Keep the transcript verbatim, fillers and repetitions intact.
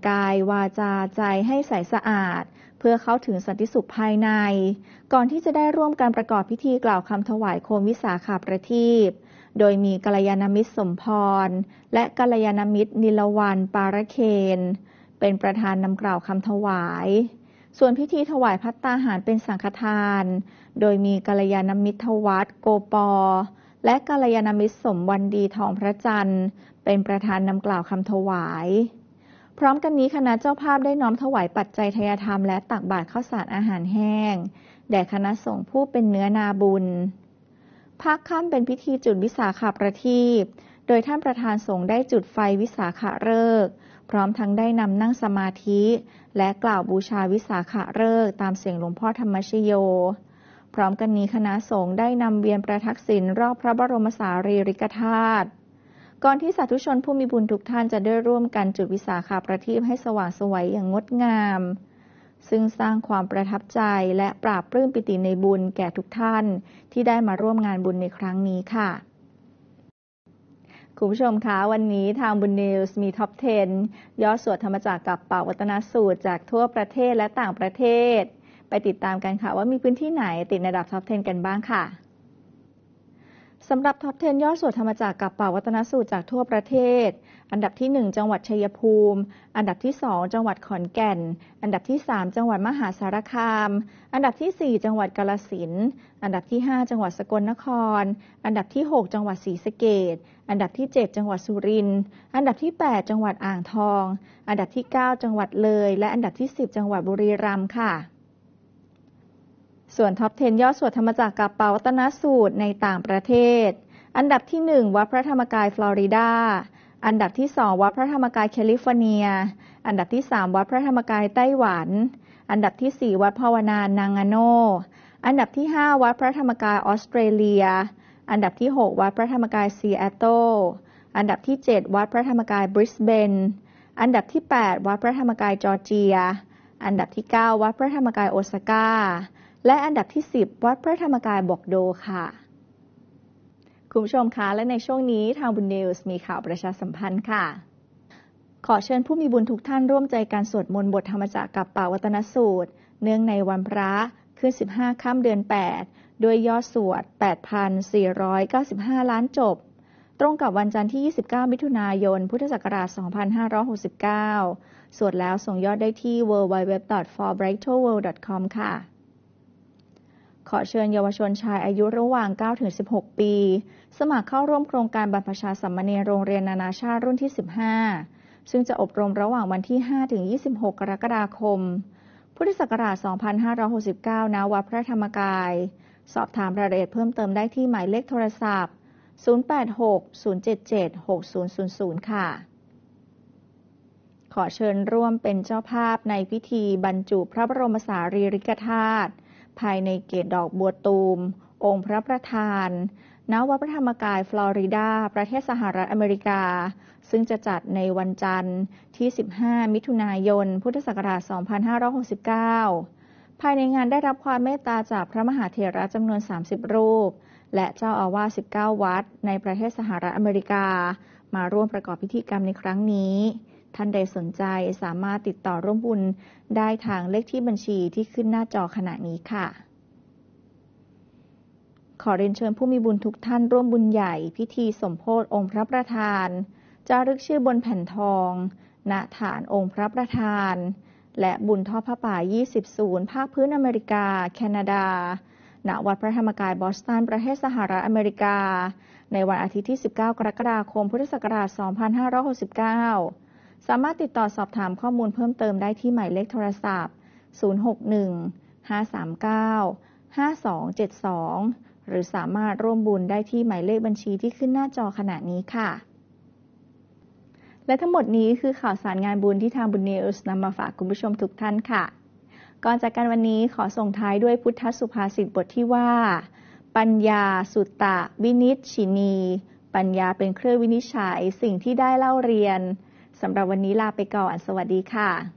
กายวาจาใจให้ใสสะอาดเพื่อเข้าถึงสันติสุขภายในก่อนที่จะได้ร่วมการประกอบพิธีกล่าวคำถวายโคมวิสาขประทีปโดยมีกัลยาณมิตรสมพรและกัลยาณมิตรนิลวรรณปารเคนเป็นประธานนำกล่าวคำถวายส่วนพิธีถวายภัตตาหารเป็นสังฆทานโดยมีกัลยาณมิตรทวัฒน์โกปอและกัลยาณมิตรสมวันดีทองพระจันทร์เป็นประธานนำกล่าวคำถวายพร้อมกันนี้คณะเจ้าภาพได้น้อมถวายปัจจัยทายธรรมและตักบาตรข้าวสารอาหารแห้งแด่คณะสงฆ์ผู้เป็นเนื้อนาบุญภาคค่ำเป็นพิธีจุดวิสาขประทีปโดยท่านประธานสงฆ์ได้จุดไฟวิสาขฤกษ์พร้อมทั้งได้นำนั่งสมาธิและกล่าวบูชาวิสาขฤกษ์ตามเสียงหลวงพ่อธรรมชโยพร้อมกันนี้คณะสงฆ์ได้นำเวียนประทักษิณรอบพระบรมสารีริกธาตุก่อนที่สาธุชนผู้มีบุญทุกท่านจะได้ร่วมกันจุดวิสาขประทีปให้สว่างไสวอย่างงดงามซึ่งสร้างความประทับใจและปราบปลื้มปิติในบุญแก่ทุกท่านที่ได้มาร่วมงานบุญในครั้งนี้ค่ะคุณผู้ชมคะวันนี้ทางบุญนิวส์มีท็อปสิบย่อสวดธรรมจักรกับป่าวัตนสูตรจากทั่วประเทศและต่างประเทศไปติดตามกันค่ะว่ามีพื้นที่ไหนติดในอันดับท็อปสิบกันบ้างค่ะสำหรับท็อปสิบยอดสวดธรรมจักรกับป่าวัตนสูตรจากทั่วประเทศอันดับที่หนึ่งจังหวัดชัยภูมิอันดับที่สองจังหวัดขอนแก่นอันดับที่สามจังหวัดมหาสารคามอันดับที่สี่จังหวัดกาฬสินธุ์อันดับที่ห้าจังหวัดสกลนครอันดับที่หกจังหวัดศรีสะเกษอันดับที่เจ็ดจังหวัดสุรินทร์อันดับที่แปดจังหวัดอ่างทองอันดับที่เก้าจังหวัดเลยและอันดับที่สิบจังหวัดบุรีรัมย์ค่ะส่วนท็อปสิบยอดสวดธรรมจักรกับป่าวัตนสูตรในต่างประเทศอันดับที่หนึ่งวัดพระธรรมกายฟลอริดาอันดับที่สองวัดพระธรรมกายแคลิฟอร์เนียอันดับที่สามวัดพระธรรมกายไต้หวันอันดับที่สี่วัดภาวนานางาโนอันดับที่ห้าวัดพระธรรมกายออสเตรเลียอันดับที่หกวัดพระธรรมกายซีแอตเทิลอันดับที่เจ็ดวัดพระธรรมกายบริสเบนอันดับที่แปดวัดพระธรรมกายจอร์เจียอันดับที่เก้าวัดพระธรรมกายโอซาก้าและอันดับที่สิบวัดพระธรรมกายบอกโดค่ะคุณผู้ชมคะและในช่วงนี้ทางบุญนิวส์มีข่าวประชาสัมพันธ์ค่ะขอเชิญผู้มีบุญทุกท่านร่วมใจการสวดมนต์บทธรรมจักรกับป่าวัตนสูตรเนื่องในวันพระขึ้นสิบห้าค่ำเดือนแปดด้วยยอดสวด แปดพันสี่ร้อยเก้าสิบห้า ล้านจบตรงกับวันจันทร์ที่ยี่สิบเก้ามิถุนายนพุทธศักราชสองพันห้าร้อยหกสิบเก้าสวดแล้วส่งยอดได้ที่ ดับเบิลยู ดับเบิลยู ดับเบิลยู ดอท ฟอร์ ไบรท์ ทัวร์ เวิลด์ ดอท คอม ค่ะขอเชิญเยาวชนชายอายุระหว่าง เก้าถึงสิบหก ปีสมัครเข้าร่วมโครงการบรรพชาสามเณรโรงเรียนนานาชาติรุ่นที่สิบห้าซึ่งจะอบรมระหว่างวันที่ห้าถึงยี่สิบหกกรกฎาคมพุทธศักราชสองพันห้าร้อยหกสิบเก้าณวัดพระธรรมกายสอบถามรายละเอียดเพิ่มเติมได้ที่หมายเลขโทรศัพท์ศูนย์ แปด หก ศูนย์ เจ็ด เจ็ด หก ศูนย์ ศูนย์ ศูนย์ค่ะขอเชิญร่วมเป็นเจ้าภาพในพิธีบรรจุพระบรมสารีริกธาตุภายในเกศดอกบัวตูมองค์พระประธานณวัดพระธรรมกายฟลอริดาประเทศสหรัฐอเมริกาซึ่งจะจัดในวันจันทร์ที่สิบห้ามิถุนายนพุทธศักราชสองพันห้าร้อยหกสิบเก้าภายในงานได้รับความเมตตาจากพระมหาเถระจำนวนสามสิบรูปและเจ้าอาวาสสิบเก้าวัดในประเทศสหรัฐอเมริกามาร่วมประกอบพิธีกรรมในครั้งนี้ท่านใดสนใจสามารถติดต่อร่วมบุญได้ทางเลขที่บัญชีที่ขึ้นหน้าจอขณะนี้ค่ะขอเรียนเชิญผู้มีบุญทุกท่านร่วมบุญใหญ่พิธีสมโภชองค์พระประธานจารึกชื่อบนแผ่นทองณฐานองค์พระประธานและบุญทอดผ้าป่ายี่สิบศูนย์ภาคพื้นอเมริกาแคนาดาณวัดพระธรรมกายบอสตันประเทศสหรัฐอเมริกาในวันอาทิตย์ที่สิบเก้ากรกฎาคมพุทธศักราชสองพันห้าร้อยหกสิบเก้าสามารถติดต่อสอบถามข้อมูลเพิ่มเติมได้ที่หมายเลขโทรศัพท์ศูนย์ หก หนึ่ง ห้า สาม เก้า ห้า สอง เจ็ด สองหรือสามารถร่วมบุญได้ที่หมายเลขบัญชีที่ขึ้นหน้าจอขณะนี้ค่ะและทั้งหมดนี้คือข่าวสารงานบุญที่ทางบุญนิวส์นำมาฝากคุณผู้ชมทุกท่านค่ะก่อนจากกันวันนี้ขอส่งท้ายด้วยพุทธสุภาษิตบทที่ว่าปัญญาสุตตะวินิชชินีปัญญาเป็นเครื่องวินิจฉัยสิ่งที่ได้เล่าเรียนสำหรับวันนี้ลาไปก่อนสวัสดีค่ะ